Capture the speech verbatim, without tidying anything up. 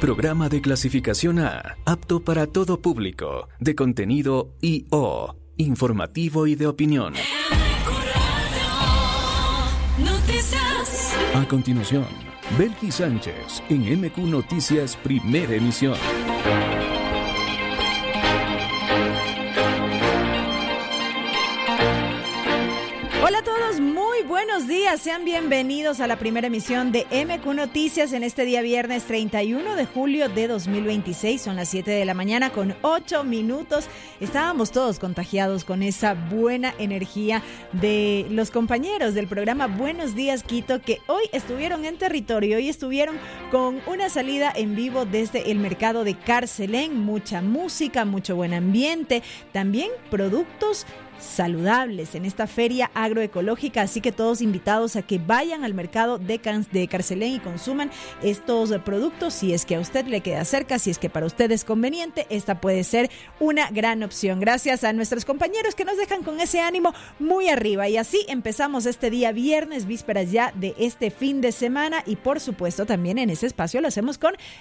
Programa de clasificación A, apto para todo público, de contenido I O, informativo y de opinión. A continuación, Belkis Sánchez en M Q Noticias, primera emisión. Hola a todos, muy buenos días, sean bienvenidos a la primera emisión de M Q Noticias en este día viernes treinta y uno de julio de dos mil veintiséis, son las siete de la mañana con ocho minutos. Estábamos todos contagiados con esa buena energía de los compañeros del programa Buenos Días Quito, que hoy estuvieron en territorio y estuvieron con una salida en vivo desde el mercado de Carcelén, mucha música, mucho buen ambiente, también productos saludables en esta feria agroecológica, así que todos invitados a que vayan al mercado de, Can- de Carcelén y consuman estos productos. Si es que a usted le queda cerca, si es que para usted es conveniente, esta puede ser una gran opción. Gracias a nuestros compañeros que nos dejan con ese ánimo muy arriba, y así empezamos este día viernes, vísperas ya de este fin de semana, y por supuesto también en ese espacio lo hacemos con